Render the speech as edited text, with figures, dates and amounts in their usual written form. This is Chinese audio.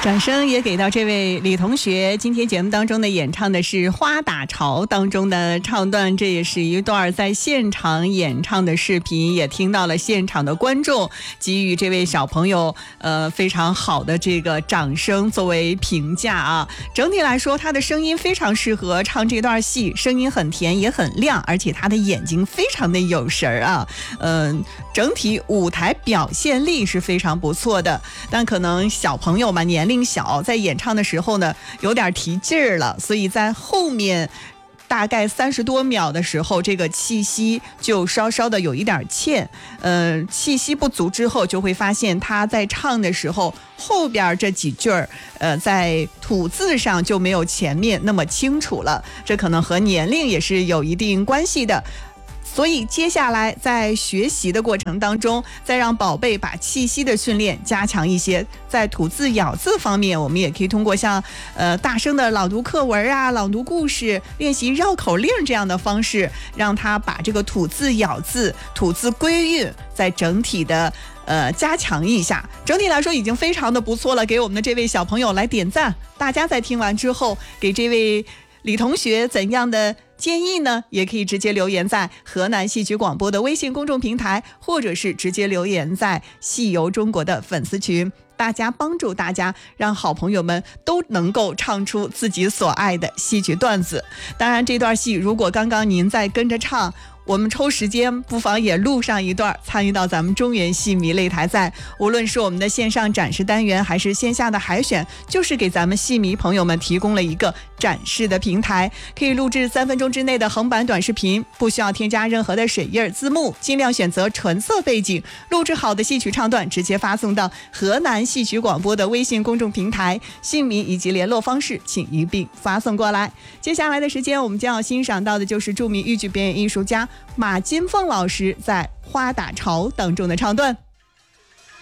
掌声也给到这位李同学，今天节目当中的演唱的是《花打潮》当中的唱段，这也是一段在现场演唱的视频，也听到了现场的观众给予这位小朋友非常好的这个掌声作为评价啊。整体来说，他的声音非常适合唱这段戏，声音很甜也很亮，而且他的眼睛非常的有神啊。整体舞台表现力是非常不错的，但可能小朋友嘛，年龄小，在演唱的时候呢有点提劲儿了，所以在后面大概30多秒的时候，这个气息就稍稍的有一点欠，气息不足之后，就会发现他在唱的时候后边这几句在吐字上就没有前面那么清楚了，这可能和年龄也是有一定关系的。所以接下来在学习的过程当中，再让宝贝把气息的训练加强一些，在吐字咬字方面，我们也可以通过像大声的朗读课文啊、朗读故事、练习绕口令这样的方式，让他把这个吐字咬字、吐字归韵在整体的加强一下。整体来说已经非常的不错了，给我们的这位小朋友来点赞。大家在听完之后给这位李同学怎样的建议呢？也可以直接留言在河南戏曲广播的微信公众平台，或者是直接留言在戏游中国的粉丝群，大家帮助大家，让好朋友们都能够唱出自己所爱的戏曲段子。当然这段戏如果刚刚您在跟着唱，我们抽时间不妨也录上一段，参与到咱们中原戏迷擂台赛。无论是我们的线上展示单元，还是线下的海选，就是给咱们戏迷朋友们提供了一个展示的平台，可以录制3分钟之内的横版短视频，不需要添加任何的水印字幕，尽量选择纯色背景，录制好的戏曲唱段直接发送到河南戏曲广播的微信公众平台，姓名以及联络方式请一并发送过来。接下来的时间，我们将要欣赏到的就是著名豫剧表演艺术家马金凤老师在《花打潮》当中的唱段。